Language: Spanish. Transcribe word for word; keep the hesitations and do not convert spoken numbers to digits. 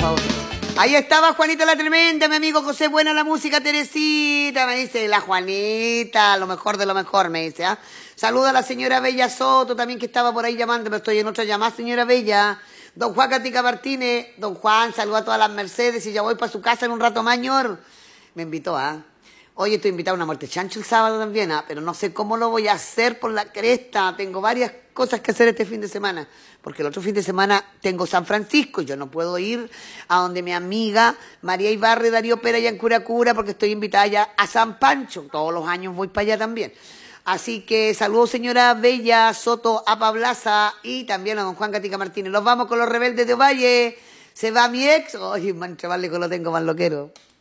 favor. Ahí estaba Juanita la Tremenda, mi amigo José, buena la música, Teresita, me dice la Juanita, lo mejor de lo mejor, me dice, ¿ah? Saluda a la señora Bella Soto, también que estaba por ahí llamando, pero estoy en otra llamada, señora Bella. Don Juan Catica Martínez, don Juan, saluda a todas las Mercedes y ya voy para su casa en un rato mayor. Me invitó, ¿ah? Hoy estoy invitado a una muerte chancho el sábado también, ¿ah? Pero no sé cómo lo voy a hacer por la cresta, tengo varias cosas que hacer este fin de semana, porque el otro fin de semana tengo San Francisco y yo no puedo ir a donde mi amiga María Ibarre, Darío Pera allá en Curacura, porque estoy invitada ya a San Pancho, todos los años voy para allá también. Así que saludos señora Bella Soto Apablaza y también a don Juan Catica Martínez. Los vamos con los rebeldes de Ovalle. Se va mi ex. Ay, man, chaval, que lo tengo más loquero.